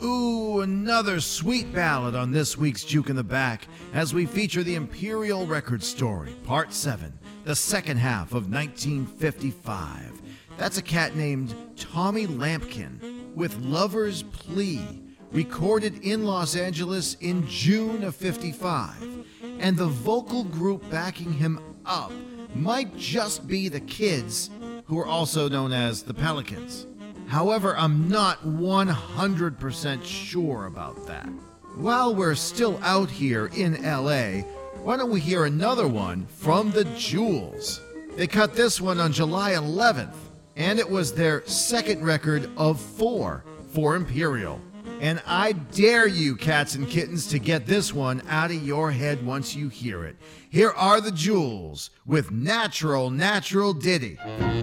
Ooh, another sweet ballad on this week's Juke in the Back as we feature the Imperial Record Story, Part 7, the second half of 1955. That's a cat named Tommy Lampkin with Lover's Plea, recorded in Los Angeles in June of 55. And the vocal group backing him up might just be the Kids, who are also known as the Pelicans. However, I'm not 100% sure about that. While we're still out here in LA, why don't we hear another one from the Jewels? They cut this one on July 11th, and it was their second record of 4 for Imperial. And I dare you, cats and kittens, to get this one out of your head once you hear it. Here are the Jewels with Natural Ditty.